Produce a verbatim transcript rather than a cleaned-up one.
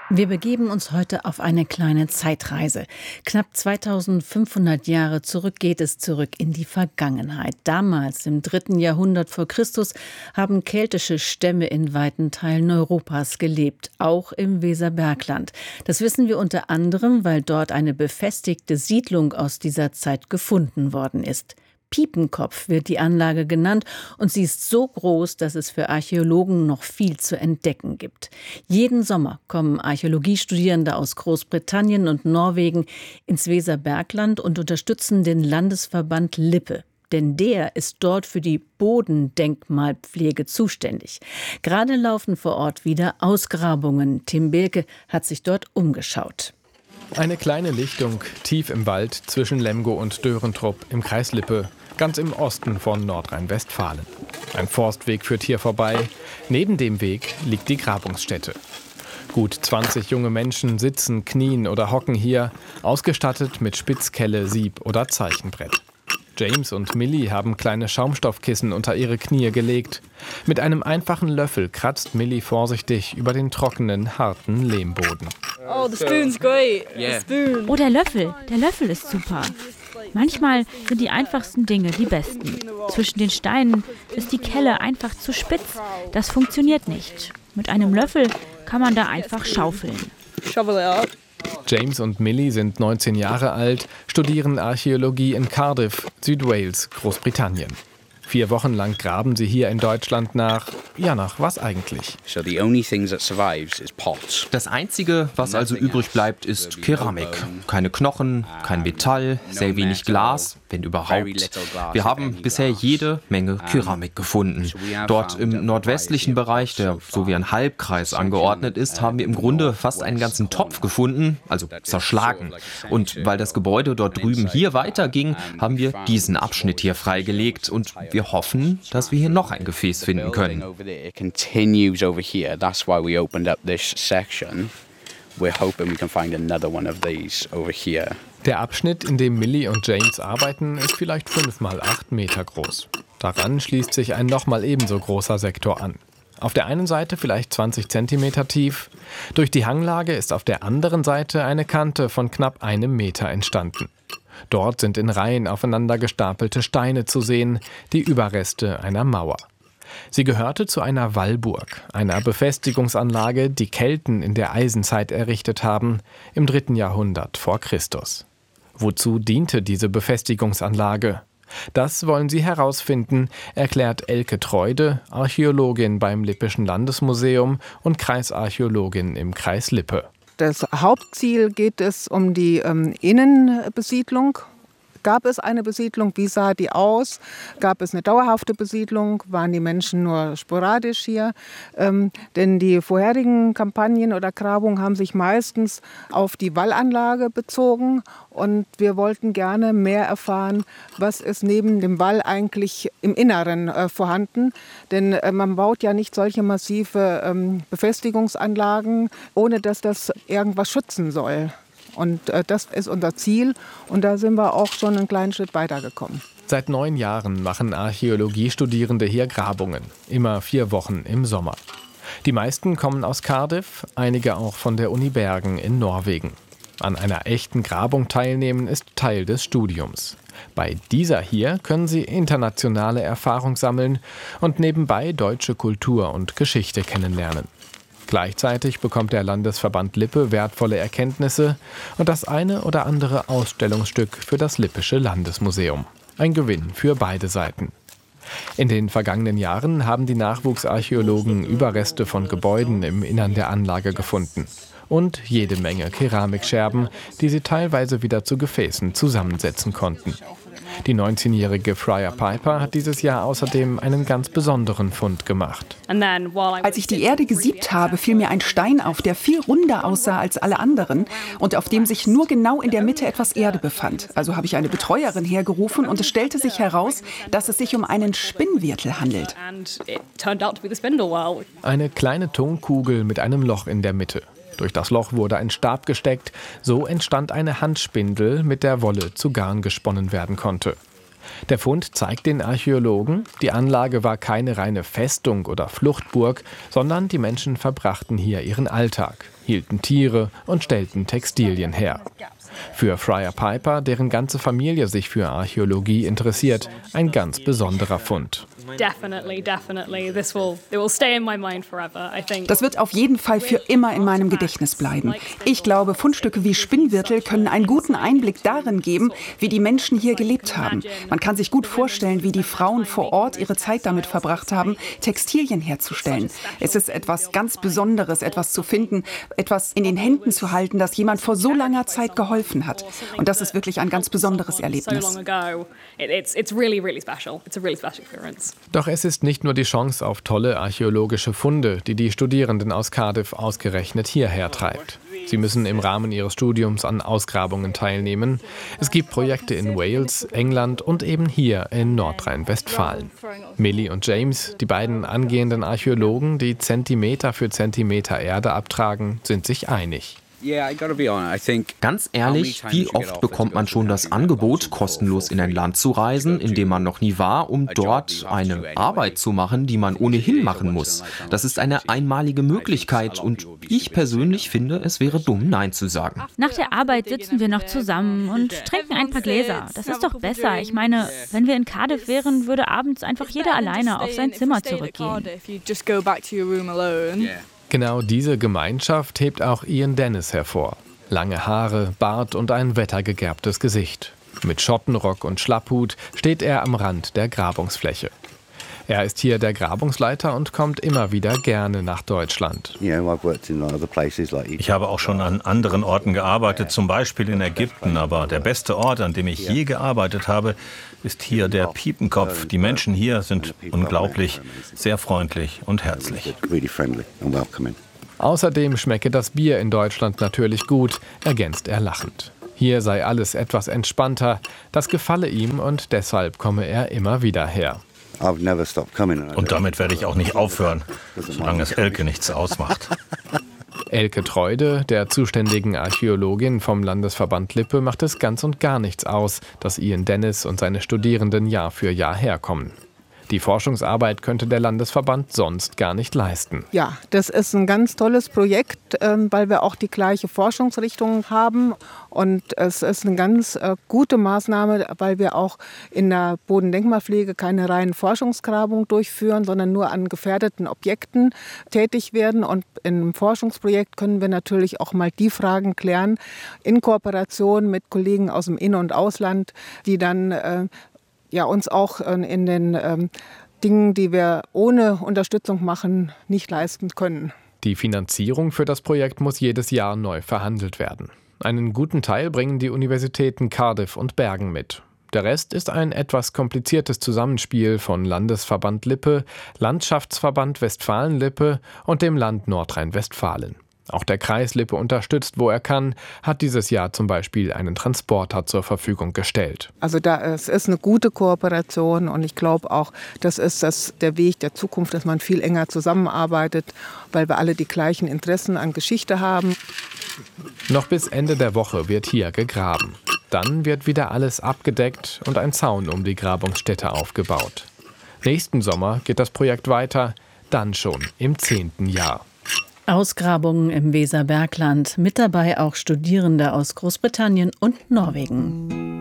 Wir begeben uns heute auf eine kleine Zeitreise. Knapp zweitausendfünfhundert Jahre zurück geht es zurück in die Vergangenheit. Damals, im dritten Jahrhundert vor Christus, haben keltische Stämme in weiten Teilen Europas gelebt, auch im Weserbergland. Das wissen wir unter anderem, weil dort eine befestigte Siedlung aus dieser Zeit gefunden worden ist. Piepenkopf wird die Anlage genannt und sie ist so groß, dass es für Archäologen noch viel zu entdecken gibt. Jeden Sommer kommen Archäologiestudierende aus Großbritannien und Norwegen ins Weserbergland und unterstützen den Landesverband Lippe. Denn der ist dort für die Bodendenkmalpflege zuständig. Gerade laufen vor Ort wieder Ausgrabungen. Tim Behlke hat sich dort umgeschaut. Eine kleine Lichtung tief im Wald zwischen Lemgo und Dörentrup im Kreis Lippe, ganz im Osten von Nordrhein-Westfalen. Ein Forstweg führt hier vorbei. Neben dem Weg liegt die Grabungsstätte. Gut zwanzig junge Menschen sitzen, knien oder hocken hier, ausgestattet mit Spitzkelle, Sieb oder Zeichenbrett. James und Millie haben kleine Schaumstoffkissen unter ihre Knie gelegt. Mit einem einfachen Löffel kratzt Millie vorsichtig über den trockenen, harten Lehmboden. Oh, the spoon's great. The spoon. Oh, der Löffel. Der Löffel ist super. Manchmal sind die einfachsten Dinge die besten. Zwischen den Steinen ist die Kelle einfach zu spitz. Das funktioniert nicht. Mit einem Löffel kann man da einfach schaufeln. Shovel it up. James und Millie sind neunzehn Jahre alt, studieren Archäologie in Cardiff, Südwales, Großbritannien. Vier Wochen lang graben sie hier in Deutschland nach, ja, nach was eigentlich? Das Einzige, was also übrig bleibt, ist Keramik. Keine Knochen, kein Metall, sehr wenig Glas, wenn überhaupt. Wir haben bisher jede Menge Keramik gefunden. Dort im nordwestlichen Bereich, der so wie ein Halbkreis angeordnet ist, haben wir im Grunde fast einen ganzen Topf gefunden, also zerschlagen. Und weil das Gebäude dort drüben hier weiterging, haben wir diesen Abschnitt hier freigelegt und wir Wir hoffen, dass wir hier noch ein Gefäß finden können. Der Abschnitt, in dem Millie und James arbeiten, ist vielleicht fünf mal acht Meter groß. Daran schließt sich ein nochmal ebenso großer Sektor an. Auf der einen Seite vielleicht zwanzig Zentimeter tief. Durch die Hanglage ist auf der anderen Seite eine Kante von knapp einem Meter entstanden. Dort sind in Reihen aufeinander gestapelte Steine zu sehen, die Überreste einer Mauer. Sie gehörte zu einer Wallburg, einer Befestigungsanlage, die Kelten in der Eisenzeit errichtet haben, im dritten Jahrhundert vor Christus. Wozu diente diese Befestigungsanlage? Das wollen sie herausfinden, erklärt Elke Treude, Archäologin beim Lippischen Landesmuseum und Kreisarchäologin im Kreis Lippe. Das Hauptziel geht es um die ähm, Innenbesiedlung. Gab es eine Besiedlung? Wie sah die aus? Gab es eine dauerhafte Besiedlung? Waren die Menschen nur sporadisch hier? Ähm, denn die vorherigen Kampagnen oder Grabungen haben sich meistens auf die Wallanlage bezogen. Und wir wollten gerne mehr erfahren, was ist neben dem Wall eigentlich im Inneren äh, vorhanden. Denn äh, man baut ja nicht solche massive ähm, Befestigungsanlagen, ohne dass das irgendwas schützen soll. Und äh, das ist unser Ziel und da sind wir auch schon einen kleinen Schritt weitergekommen. Seit neun Jahren machen Archäologiestudierende hier Grabungen, immer vier Wochen im Sommer. Die meisten kommen aus Cardiff, einige auch von der Uni Bergen in Norwegen. An einer echten Grabung teilnehmen ist Teil des Studiums. Bei dieser hier können sie internationale Erfahrung sammeln und nebenbei deutsche Kultur und Geschichte kennenlernen. Gleichzeitig bekommt der Landesverband Lippe wertvolle Erkenntnisse und das eine oder andere Ausstellungsstück für das Lippische Landesmuseum. Ein Gewinn für beide Seiten. In den vergangenen Jahren haben die Nachwuchsarchäologen Überreste von Gebäuden im Innern der Anlage gefunden. Und jede Menge Keramikscherben, die sie teilweise wieder zu Gefäßen zusammensetzen konnten. Die neunzehnjährige Freya Piper hat dieses Jahr außerdem einen ganz besonderen Fund gemacht. Als ich die Erde gesiebt habe, fiel mir ein Stein auf, der viel runder aussah als alle anderen und auf dem sich nur genau in der Mitte etwas Erde befand. Also habe ich eine Betreuerin hergerufen und es stellte sich heraus, dass es sich um einen Spinnwirtel handelt. Eine kleine Tonkugel mit einem Loch in der Mitte. Durch das Loch wurde ein Stab gesteckt, so entstand eine Handspindel, mit der Wolle zu Garn gesponnen werden konnte. Der Fund zeigt den Archäologen, die Anlage war keine reine Festung oder Fluchtburg, sondern die Menschen verbrachten hier ihren Alltag, hielten Tiere und stellten Textilien her. Für Friar Piper, deren ganze Familie sich für Archäologie interessiert, ein ganz besonderer Fund. Das wird auf jeden Fall für immer in meinem Gedächtnis bleiben. Ich glaube, Fundstücke wie Spinnwirtel können einen guten Einblick darin geben, wie die Menschen hier gelebt haben. Man kann sich gut vorstellen, wie die Frauen vor Ort ihre Zeit damit verbracht haben, Textilien herzustellen. Es ist etwas ganz Besonderes, etwas zu finden, etwas in den Händen zu halten, das jemand vor so langer Zeit geholfen hat. Und das ist wirklich ein ganz besonderes Erlebnis. Doch es ist nicht nur die Chance auf tolle archäologische Funde, die die Studierenden aus Cardiff ausgerechnet hierher treibt. Sie müssen im Rahmen ihres Studiums an Ausgrabungen teilnehmen. Es gibt Projekte in Wales, England und eben hier in Nordrhein-Westfalen. Millie und James, die beiden angehenden Archäologen, die Zentimeter für Zentimeter Erde abtragen, sind sich einig. Ganz ehrlich, wie oft bekommt man schon das Angebot, kostenlos in ein Land zu reisen, in dem man noch nie war, um dort eine Arbeit zu machen, die man ohnehin machen muss. Das ist eine einmalige Möglichkeit und ich persönlich finde, es wäre dumm, Nein zu sagen. Nach der Arbeit sitzen wir noch zusammen und trinken ein paar Gläser. Das ist doch besser. Ich meine, wenn wir in Cardiff wären, würde abends einfach jeder alleine auf sein Zimmer zurückgehen. Genau diese Gemeinschaft hebt auch Ian Dennis hervor. Lange Haare, Bart und ein wettergegerbtes Gesicht. Mit Schottenrock und Schlapphut steht er am Rand der Grabungsfläche. Er ist hier der Grabungsleiter und kommt immer wieder gerne nach Deutschland. Ich habe auch schon an anderen Orten gearbeitet, zum Beispiel in Ägypten. Aber der beste Ort, an dem ich je gearbeitet habe, ist hier der Piepenkopf. Die Menschen hier sind unglaublich, sehr freundlich und herzlich. Außerdem schmecke das Bier in Deutschland natürlich gut, ergänzt er lachend. Hier sei alles etwas entspannter, das gefalle ihm und deshalb komme er immer wieder her. Und damit werde ich auch nicht aufhören, solange es Elke nichts ausmacht. Elke Treude, der zuständigen Archäologin vom Landesverband Lippe, macht es ganz und gar nichts aus, dass Ian Dennis und seine Studierenden Jahr für Jahr herkommen. Die Forschungsarbeit könnte der Landesverband sonst gar nicht leisten. Ja, das ist ein ganz tolles Projekt, weil wir auch die gleiche Forschungsrichtung haben. Und es ist eine ganz gute Maßnahme, weil wir auch in der Bodendenkmalpflege keine reinen Forschungsgrabungen durchführen, sondern nur an gefährdeten Objekten tätig werden. Und in einem Forschungsprojekt können wir natürlich auch mal die Fragen klären, in Kooperation mit Kollegen aus dem In- und Ausland, die dann äh, ja, uns auch in den ähm, Dingen, die wir ohne Unterstützung machen, nicht leisten können. Die Finanzierung für das Projekt muss jedes Jahr neu verhandelt werden. Einen guten Teil bringen die Universitäten Cardiff und Bergen mit. Der Rest ist ein etwas kompliziertes Zusammenspiel von Landesverband Lippe, Landschaftsverband Westfalen-Lippe und dem Land Nordrhein-Westfalen. Auch der Kreis Lippe unterstützt, wo er kann, hat dieses Jahr zum Beispiel einen Transporter zur Verfügung gestellt. Also da, es ist eine gute Kooperation und ich glaube auch, das ist das, der Weg der Zukunft, dass man viel enger zusammenarbeitet, weil wir alle die gleichen Interessen an Geschichte haben. Noch bis Ende der Woche wird hier gegraben. Dann wird wieder alles abgedeckt und ein Zaun um die Grabungsstätte aufgebaut. Nächsten Sommer geht das Projekt weiter, dann schon im zehnten Jahr. Ausgrabungen im Weserbergland, mit dabei auch Studierende aus Großbritannien und Norwegen.